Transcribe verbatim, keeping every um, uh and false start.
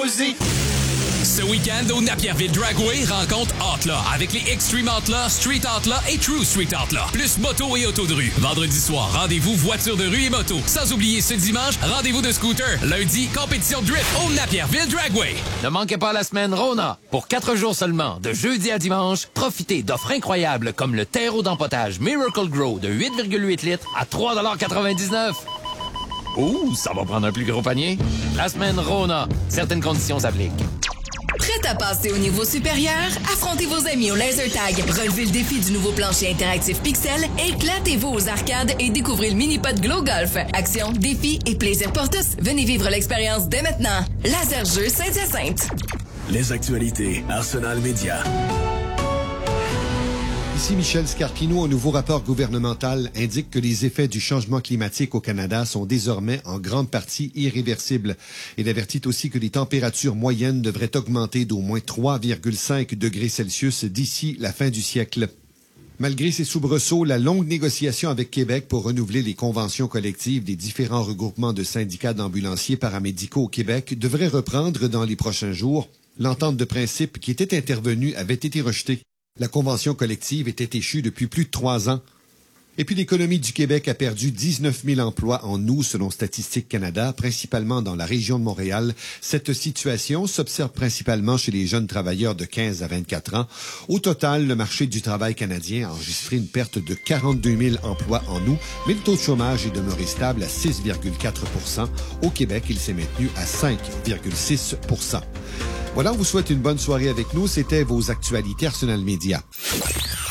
jalousie. Ce week-end, au Napierville Dragway, rencontre Outlaw avec les Extreme Outlaw, Street Outlaw et True Street Outlaw. Plus moto et auto de rue. Vendredi soir, rendez-vous voiture de rue et moto. Sans oublier ce dimanche, rendez-vous de scooter. Lundi, compétition drift au Napierville Dragway. Ne manquez pas la semaine Rona. Pour quatre jours seulement, de jeudi à dimanche, profitez d'offres incroyables comme le terreau d'empotage Miracle Grow de huit virgule huit litres à trois quatre-vingt-dix-neuf. Ouh, ça va prendre un plus gros panier. La semaine Rona. Certaines conditions s'appliquent. Prêt à passer au niveau supérieur? Affrontez vos amis au Laser Tag. Relevez le défi du nouveau plancher interactif Pixel. Éclatez-vous aux arcades et découvrez le mini-pod Glow Golf. Action, défi et plaisir pour tous. Venez vivre l'expérience dès maintenant. Laser Jeux Saint-Hyacinthe. Les actualités Arsenal Média. Ici Michel Scarpino. Un nouveau rapport gouvernemental indique que les effets du changement climatique au Canada sont désormais en grande partie irréversibles. Il avertit aussi que les températures moyennes devraient augmenter d'au moins trois virgule cinq degrés Celsius d'ici la fin du siècle. Malgré ces soubresauts, la longue négociation avec Québec pour renouveler les conventions collectives des différents regroupements de syndicats d'ambulanciers paramédicaux au Québec devrait reprendre dans les prochains jours. L'entente de principe qui était intervenue avait été rejetée. La convention collective était échue depuis plus de trois ans. Et puis l'économie du Québec a perdu dix-neuf mille emplois en août, selon Statistique Canada, principalement dans la région de Montréal. Cette situation s'observe principalement chez les jeunes travailleurs de quinze à vingt-quatre ans. Au total, le marché du travail canadien a enregistré une perte de quarante-deux mille emplois en août, mais le taux de chômage est demeuré stable à six virgule quatre pour cent. Au Québec, il s'est maintenu à cinq virgule six pour cent. Voilà, on vous souhaite une bonne soirée avec nous. C'était vos actualités Arsenal Média.